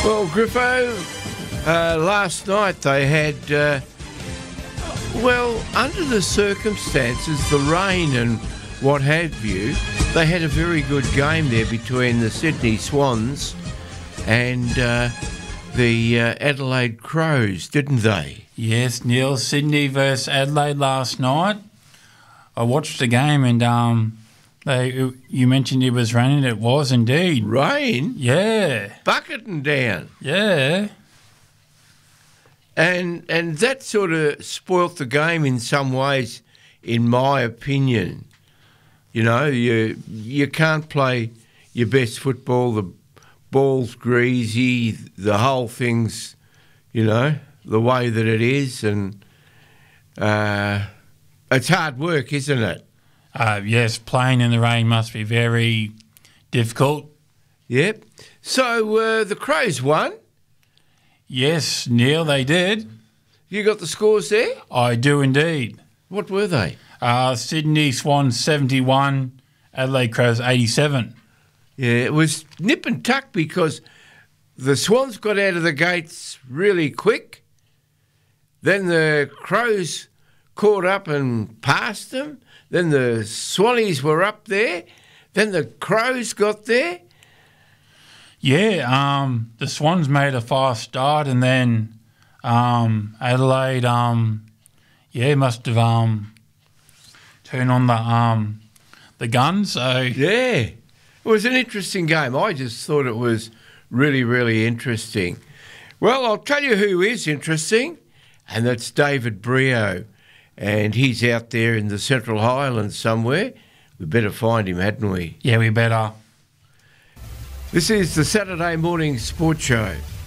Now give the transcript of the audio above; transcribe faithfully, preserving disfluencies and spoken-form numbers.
Well, Griffo, uh, last night they had, uh, well, under the circumstances, the rain and what have you, they had a very good game there between the Sydney Swans and uh, the uh, Adelaide Crows, didn't they? Yes, Neil. Sydney versus Adelaide last night. I watched the game and um, they you mentioned it was raining. It was indeed. Rain? Yeah. Bucketing down. Yeah. And and that sort of spoilt the game in some ways, in my opinion. You know, you you can't play your best football. The ball's greasy. The whole thing's, you know, the way that it is, and uh, it's hard work, isn't it? Uh, yes, playing in the rain must be very difficult. Yep. So uh, the Crows won. Yes, Neil, they did. You got the scores there? I do indeed. What were they? Uh, Sydney Swans seventy-one, Adelaide Crows eighty-seven. Yeah, it was nip and tuck because the Swans got out of the gates really quick. Then the Crows caught up and passed them. Then the Swannies were up there. Then the Crows got there. Yeah, um, the Swans made a fast start, and then um, Adelaide, um, yeah, must have um, turned on the um, the gun. So yeah, it was an interesting game. I just thought it was really, really interesting. Well, I'll tell you who is interesting, and that's David Brio, and he's out there in the Central Highlands somewhere. We better find him, hadn't we? Yeah, we better. This is the Saturday Morning Sports Show.